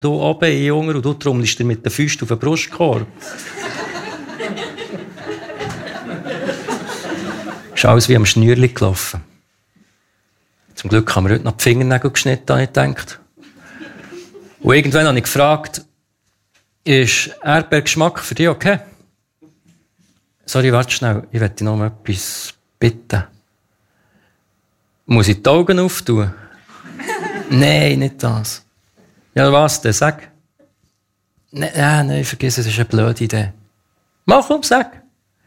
Du oben, ich unten und du trommelst dir mit den Füßen auf den Brustkorb. Ist alles wie am Schnürli gelaufen. Zum Glück haben wir heute noch die Fingernägel geschnitten, habe ich gedacht. Und irgendwann habe ich gefragt, ist Erdbeergeschmack für dich okay? Sorry, warte schnell, ich möchte noch mal etwas bitten. Muss ich die Augen auftun? Nein, nicht das. Ja, was denn? Sag. Nein, vergiss es, das ist eine blöde Idee. Mach, komm, sag.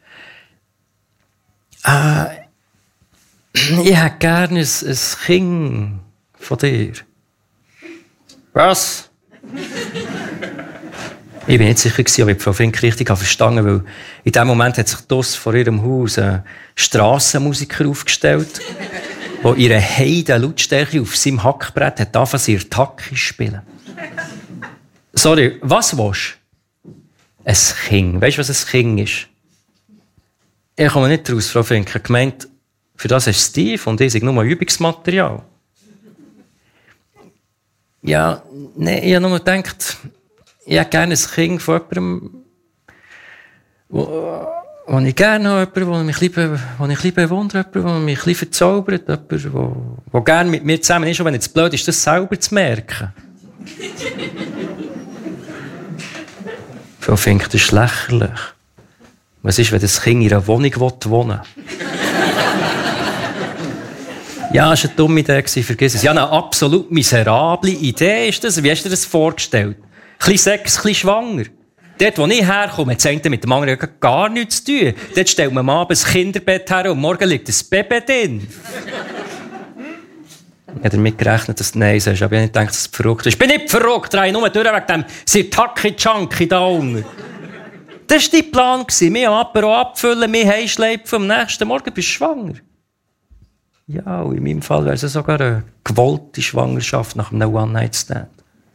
Ich hätte gerne ein Kind von dir. Was? Ich bin nicht sicher, ob ich Frau Fink richtig verstanden habe, weil in dem Moment hat sich draussen vor ihrem Haus ein Strassenmusiker aufgestellt, der ihre Heide Lautstärke auf seinem Hackbrett hat angefangen, ihr Tacki spielen. Sorry, was willst du? Ein Kind. Weißt du, was ein Kind ist? Ich komme nicht raus, Frau Fink. Ich habe gemeint, für das ist Steve und ich sage nur Übungsmaterial. Ja, nein, ich habe nur gedacht, ich hätte gerne ein Kind von jemandem, wo ich gerne habe, jemanden, der mich ein bisschen bewundert, der mich ein bisschen verzaubert, jemand, der gerne mit mir zusammen ist, und wenn es blöd ist, das selber zu merken. Frau Fink, das ist lächerlich. Was ist, wenn das Kind in einer Wohnung wohnen will? Ja, das war eine dumme Idee, vergiss es. Ja, eine absolut miserable Idee ist das. Wie hast du dir das vorgestellt? Ein bisschen Sex, ein bisschen schwanger. Dort, wo ich herkomme, hat das eine mit dem anderen gar nichts zu tun. Dort stellt man am Abend ein Kinderbett her und morgen liegt ein Baby drin. Ich habe damit gerechnet, dass du Nein sagst, aber ich habe nicht gedacht, dass du verrückt bist. Ich bin nicht verrückt, drei nur durch wegen dem Sirtaki-Junkie da unten. Das war dein Plan. Wir haben Apero abfüllen, wir heimschleifen, am nächsten Morgen bist du schwanger. Ja, und in meinem Fall wäre es sogar eine gewollte Schwangerschaft nach einem One-Night-Stand.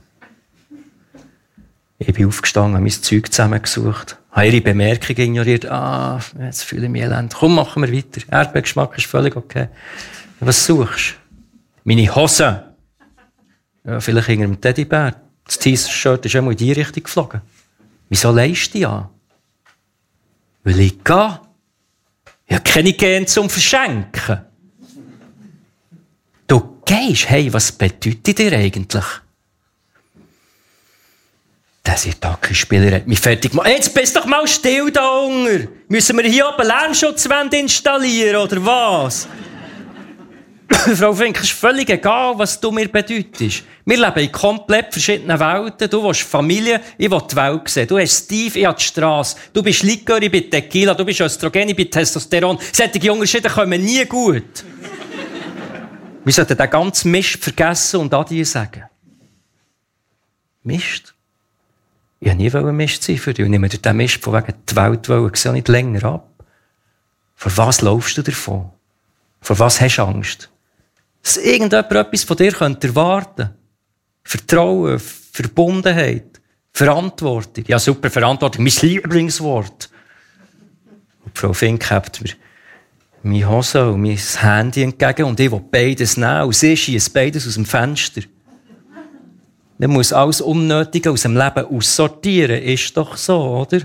Ich bin aufgestanden, habe mein Zeug zusammengesucht, habe ihre Bemerkung ignoriert. Jetzt fühle ich mich elend. Komm, machen wir weiter. Erdbeergeschmack ist völlig okay. Was suchst du? Meine Hose. Ja, vielleicht hinter dem Teddybär. Das T-Shirt ist einmal in die Richtung geflogen. Wieso leist du an? Weil ich gehe. Ich habe keine Gene zum Verschenken. Du gehst? Hey, was bedeutet dir eigentlich? Dieser Tacki-Spieler hat mich fertig gemacht. Jetzt bist du doch mal still da unten. Müssen wir hier oben Lärmschutzwände installieren, oder was? Frau Fink, es ist völlig egal, was du mir bedeutest. Wir leben in komplett verschiedenen Welten. Du willst Familie, ich will die Welt sehen. Du hast Steve, ich habe die Strasse. Du bist Likör, ich bin Tequila. Du bist Östrogen, ich bin Testosteron. Solche Unterschiede kommen nie gut. Wir sollten den ganzen Mist vergessen und Adieu sagen. Mist? Ich wollte nie Mist sein für dich. Und nehme dir den Mist von wegen die Welt wollen, ich sehe nicht länger ab. Vor was laufst du davon? Vor was hast du Angst? Dass irgendjemand etwas von dir erwarten könnte. Vertrauen, Verbundenheit, Verantwortung. Ja, super, Verantwortung, mein Lieblingswort. Und Frau Fink hebt mir meine Hose und mein Handy entgegen und ich will beides nehmen. Und sie schiesst beides aus dem Fenster. Man muss alles Unnötige aus dem Leben aussortieren. Ist doch so, oder?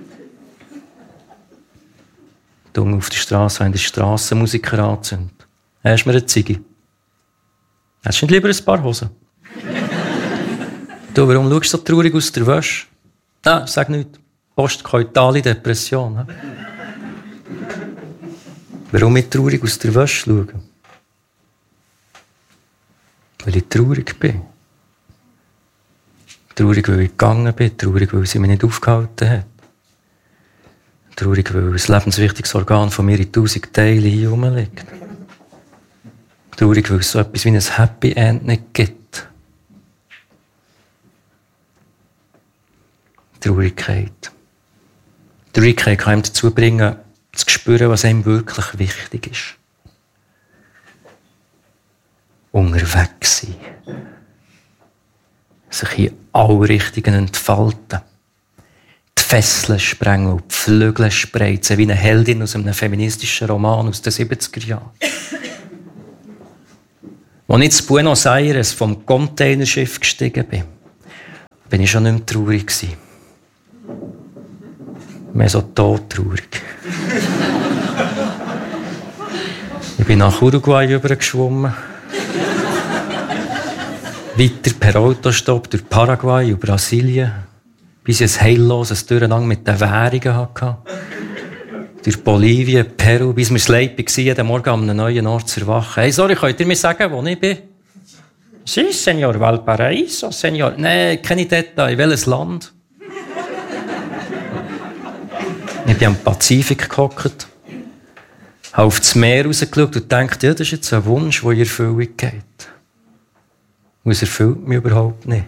Du auf der Straße, wenn der Strassenmusiker anzündet. Hast du mir eine Ziege? Hast du nicht lieber ein paar Hosen? Du, warum schaust du so traurig aus der Wäsche? Sag nichts. Postkoitale Depression. Warum ich traurig aus der Wäsche schaue? Weil ich traurig bin. Traurig, weil ich gegangen bin. Traurig, weil sie mich nicht aufgehalten hat. Traurig, weil ein lebenswichtiges Organ von mir in 1000 Teilen hier rumliegt. Traurig, weil es so etwas wie ein Happy End nicht gibt. Traurigkeit. Traurigkeit kann einem dazu bringen, zu spüren, was einem wirklich wichtig ist. Unterwegs sein. Sich in alle Richtungen entfalten. Die Fesseln sprengen und die Flügel spreizen, wie eine Heldin aus einem feministischen Roman aus den 70er Jahren. Als ich in Buenos Aires vom Containerschiff gestiegen bin, bin ich schon nicht mehr traurig gewesen. Mehr so todtraurig. Ich bin nach Uruguay übergeschwommen. Weiter per Autostopp durch Paraguay und Brasilien. Bis ich ein heilloses Durcheinander mit den Währungen hatte. Durch Bolivien, Peru, bis mir das Leid war, jeden Morgen an einem neuen Ort zu erwachen. Hey, sorry, könnt ihr mir sagen, wo ich bin? Si, Senor Valparaiso, Senor. Nein, keine Details. Welches Land? Ich bin am Pazifik gehockt, habe auf das Meer rausgeschaut und dachte, ja, das ist jetzt ein Wunsch, der in Erfüllung geht. Und es erfüllt mich überhaupt nicht.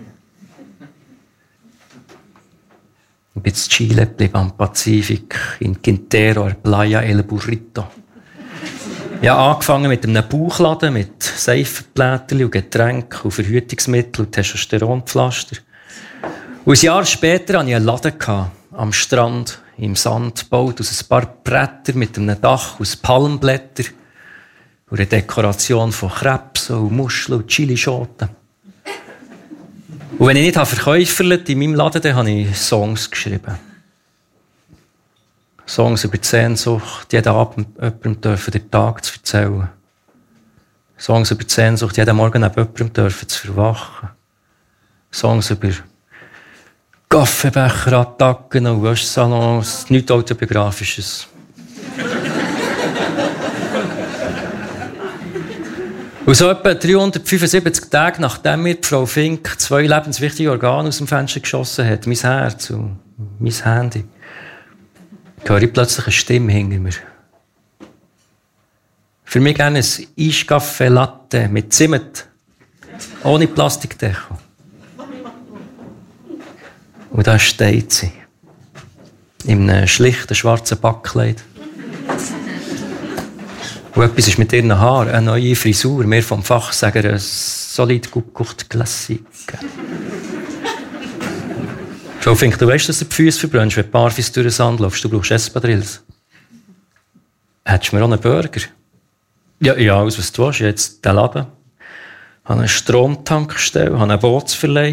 Ich bin in Chile geblieben, am Pazifik, in Quintero, Playa El Burrito. Ich habe angefangen mit einem Bauchladen, mit Seifenblättchen und Getränken und Verhütungsmittel und Testosteronpflaster. Und ein Jahr später hatte ich einen Laden am Strand, im Sand, gebaut aus ein paar Bretter mit einem Dach aus Palmblättern und einer Dekoration von Krebsen und Muscheln und Chilischoten. Und wenn ich nicht verkäuferlet in meinem Laden, dann habe ich Songs geschrieben. Songs über die Sehnsucht, jeden Abend jemandem dürfen den Tag zu erzählen. Songs über die Sehnsucht, jeden Morgen neben jemandem dürfen zu verwachen. Songs über Kaffeebecherattacken und Wäschsalons, nichts Autobiografisches. Und so etwa 375 Tage, nachdem mir Frau Fink 2 lebenswichtige Organe aus dem Fenster geschossen hat, mein Herz und mein Handy, höre ich plötzlich eine Stimme hinter mir. Für mich gerne ein Eiskaffee Latte mit Zimt, ohne Plastikdeckel. Und da steht sie. In einem schlichten schwarzen Backkleid. Und etwas ist mit ihren Haaren, eine neue Frisur. Wir vom Fach sagen, eine solide Guckt Klassik. Frau Fink, du weißt, dass du die Füße verbrennst, wenn du Parfis durch den Sand läufst. Du brauchst Espadrilles. Hättest du mir auch einen Burger? Ja, alles, was du willst. Jetzt den Laden. Habe einen Stromtankstelle, habe einen Bootsverleih.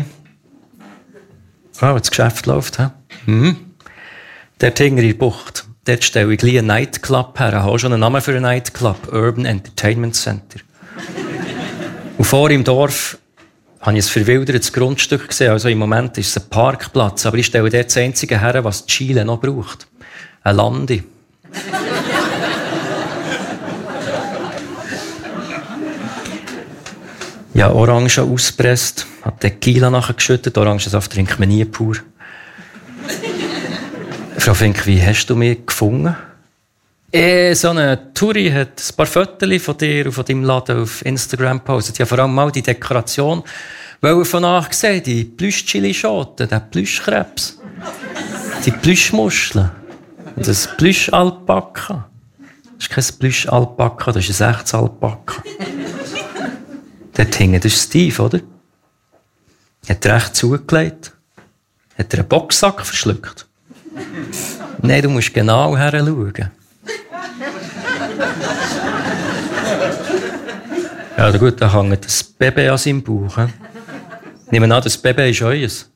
Das Geschäft läuft. Dort hinter in der Bucht. Dort stelle ich einen Nightclub her. Ich habe schon einen Namen für einen Nightclub. Urban Entertainment Center. Und vor im Dorf habe ich ein verwildertes Grundstück gesehen. Also im Moment ist es ein Parkplatz. Aber ich stelle dort das Einzige her, was Chile noch braucht. Ein Landi. Ja, Orangen ausgepresst, hat Tequila nachgeschüttet. Orangensaft trinkt man nie pur. Frau Fink, wie hast du mich gefunden? So eine Touri hat ein paar Fotos von dir und von deinem Laden auf Instagram gepostet. Ja, vor allem mal die Dekoration. Weil von nachgesehen, die Plüsch-Chilischoten, der Plüschkrebs, die Plüschmuscheln und das Plüsch-Alpaka. Das ist kein Plüsch-Alpaka, das ist ein echtes Alpaka. Dort hinten, das ist Steve, oder? Hat er recht zugelegt? Hat er einen Boxsack verschluckt? Nein, du musst genau heranschauen. Ja, gut, da hängt das Baby an seinem Bauch. Ich nehme an, das Baby ist euers.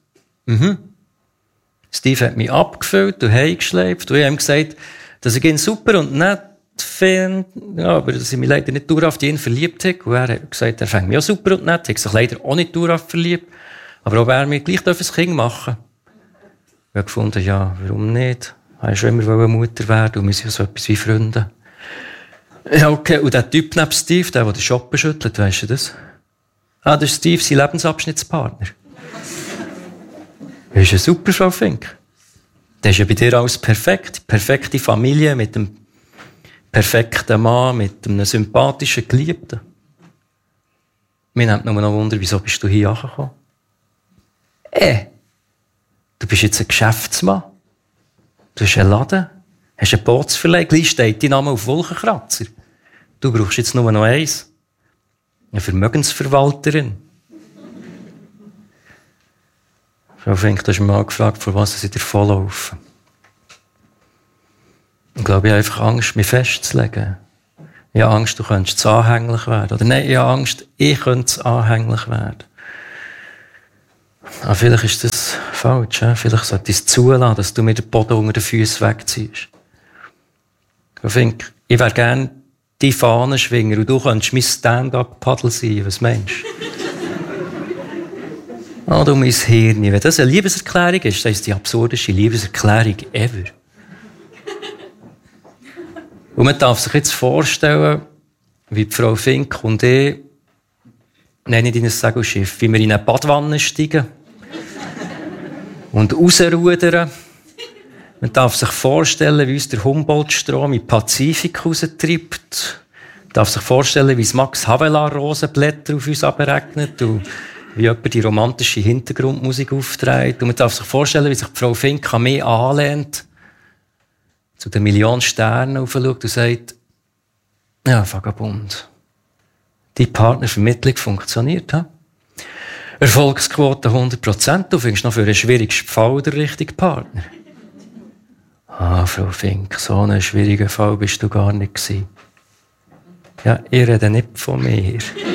Steve hat mich abgefüllt und heimgeschleppt und ich habe ihm gesagt, dass ich ihn super und nett finde, ja, aber dass ich mich leider nicht dauerhaft in ihn verliebt habe. Und er hat gesagt, er fängt mich auch super und nett, hat sich leider auch nicht dauerhaft verliebt, aber ob er mir gleich ein Kind machen darf. Ich habe gefunden, ja, warum nicht? Ich wollte schon immer Mutter werden und wir sind ja so etwas wie Freunde. Ja, okay, und der Typ neben Steve, der den Shop beschüttelt, weisst du das? Das ist Steve, sein Lebensabschnittspartner. Das ist eine super Frau Fink. Das ist ja bei dir alles perfekt. Perfekte Familie mit einem perfekten Mann, mit einem sympathischen Geliebten. Mir nimmt nur noch Wunder, wieso bist du hier angekommen? Du bist jetzt ein Geschäftsmann. Du hast einen Laden, hast einen Bootsverleih, gleich steht dein Name auf Wolkenkratzer. Du brauchst jetzt nur noch eins. Eine Vermögensverwalterin. Frau Fink, du hast mich mal gefragt, vor was sie davonlaufen. Ich glaube, ich habe einfach Angst, mich festzulegen. Ich habe Angst, du könntest anhänglich werden. Oder nein, ich habe Angst, ich könnte anhänglich werden. Aber vielleicht ist das falsch. Ja? Vielleicht sollte ich es zulassen, dass du mir den Boden unter den Füßen wegziehst. Ich wäre gerne die Fahnenschwinger und du könntest mein Stand-up-Paddel sein. Was meinst du? Oh, du mein Hirn. Wenn das eine Liebeserklärung ist, dann ist die absurdeste Liebeserklärung ever. Und man darf sich jetzt vorstellen, wie die Frau Fink und ich, nenne ich in ein Segelschiff, wie wir in eine Badwanne steigen und rausrudern. Man darf sich vorstellen, wie uns der Humboldt-Strom in den Pazifik raustreibt. Man darf sich vorstellen, wie es Max Havelaar Rosenblätter auf uns abregnet und wie jemand die romantische Hintergrundmusik aufträgt. Und man darf sich vorstellen, wie sich die Frau Fink an mich anlehnt, zu den Millionen Sternen aufschaut und sagt, ja, Vagabund, die Partnervermittlung funktioniert. He? Erfolgsquote 100%, du findest noch für einen schwierigen Fall den richtigen Partner. Ah, Frau Fink, so einen schwierigen Fall bist du gar nicht gewesen. Ja, ich rede nicht von mir.